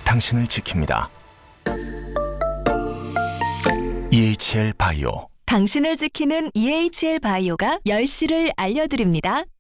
당신을 지킵니다. EHL 바이오. 당신을 지키는 EHL 바이오가 10시를 알려드립니다.